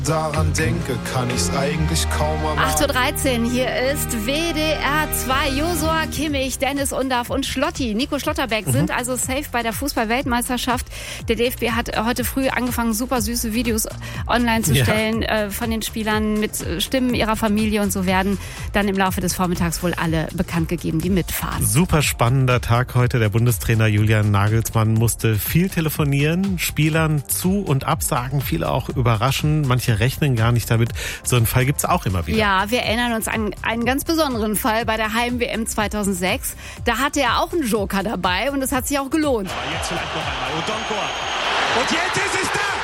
Daran denke, kann ich's eigentlich kaum erwarten. 8.13 Uhr, hier ist WDR 2. Josua Kimmich, Dennis Undaff und Schlotti, Nico Schlotterbeck sind also safe bei der Fußball-Weltmeisterschaft. Der DFB hat heute früh angefangen, super süße Videos online zu stellen von den Spielern mit Stimmen ihrer Familie, und so werden dann im Laufe des Vormittags wohl alle bekannt gegeben, die mitfahren. Super spannender Tag heute. Der Bundestrainer Julian Nagelsmann musste viel telefonieren, Spielern zu- und absagen, viele auch überraschen, manche rechnen gar nicht damit. So einen Fall gibt's auch immer wieder. Ja, wir erinnern uns an einen ganz besonderen Fall bei der Heim-WM 2006. Da hatte er auch einen Joker dabei und es hat sich auch gelohnt. Jetzt vielleicht noch einmal Odonkor. Und jetzt ist es da!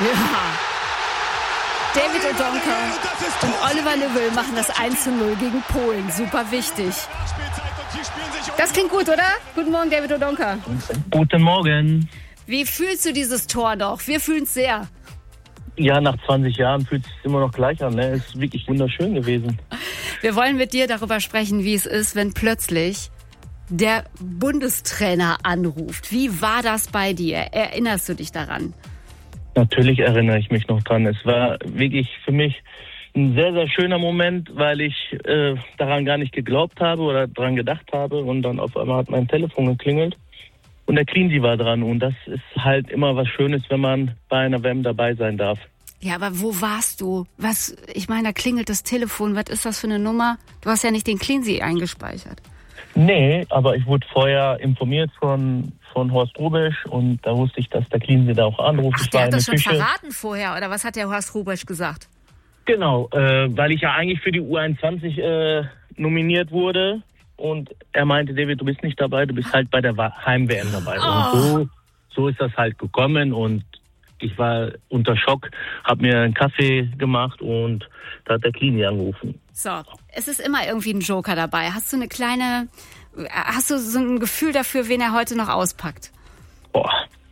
Ja. David Odonkor und Oliver Lübbe machen das 1:0 gegen Polen. Super wichtig. Das klingt gut, oder? Guten Morgen, David Odonkor. Guten Morgen. Wie fühlst du dieses Tor doch? Wir fühlen es sehr. Ja, nach 20 Jahren fühlt es sich immer noch gleich an. Ne? Es ist wirklich wunderschön gewesen. Wir wollen mit dir darüber sprechen, wie es ist, wenn plötzlich der Bundestrainer anruft. Wie war das bei dir? Erinnerst du dich daran? Natürlich erinnere ich mich noch dran. Es war wirklich für mich ein sehr, sehr schöner Moment, weil ich daran gar nicht geglaubt habe oder daran gedacht habe. Und dann auf einmal hat mein Telefon geklingelt und der Cleansy war dran. Und das ist halt immer was Schönes, wenn man bei einer WM dabei sein darf. Ja, aber wo warst du? Ich meine, da klingelt das Telefon. Was ist das für eine Nummer? Du hast ja nicht den Cleansy eingespeichert. Nee, aber ich wurde vorher informiert von Horst Rubesch und da wusste ich, dass der Cleansy da auch anruft. Ach, der hat das schon verraten vorher, oder was hat der Horst Rubesch gesagt? Genau, weil ich ja eigentlich für die U21 nominiert wurde und er meinte, David, du bist nicht dabei, du bist halt bei der Heim-WM dabei. Oh. Und so ist das halt gekommen und ich war unter Schock, habe mir einen Kaffee gemacht und da hat der Cleansy angerufen. So, es ist immer irgendwie ein Joker dabei. Hast du so ein Gefühl dafür, wen er heute noch auspackt? Boah.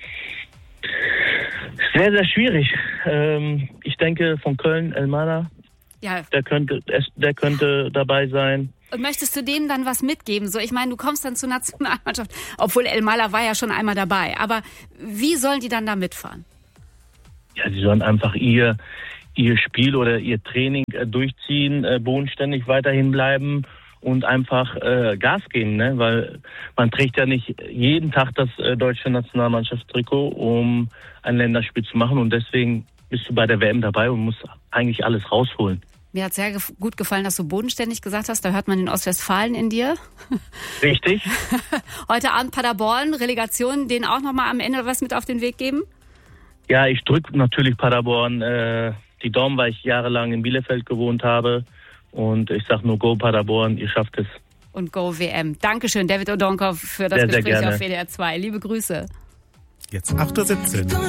Sehr, sehr schwierig. Ich denke von Köln, Elmander, Ja. der könnte dabei sein. Und möchtest du denen dann was mitgeben? So, ich meine, du kommst dann zur Nationalmannschaft, obwohl Elmander war ja schon einmal dabei. Aber wie sollen die dann da mitfahren? Ja, sie sollen einfach ihr Spiel oder ihr Training durchziehen, bodenständig weiterhin bleiben und einfach Gas geben, ne? Weil man trägt ja nicht jeden Tag das deutsche Nationalmannschaftstrikot, um ein Länderspiel zu machen und deswegen bist du bei der WM dabei und musst eigentlich alles rausholen. Mir hat sehr gut gefallen, dass du bodenständig gesagt hast. Da hört man den Ostwestfalen in dir. Richtig. Heute Abend Paderborn, Relegation, denen auch nochmal am Ende was mit auf den Weg geben? Ja, ich drücke natürlich Paderborn die Daumen, weil ich jahrelang in Bielefeld gewohnt habe. Und ich sage nur Go Paderborn, ihr schafft es. Und Go WM. Dankeschön, David Odonkor, für das Sehr, sehr Gespräch gerne. auf WDR 2. Liebe Grüße. Jetzt 8.17 Uhr.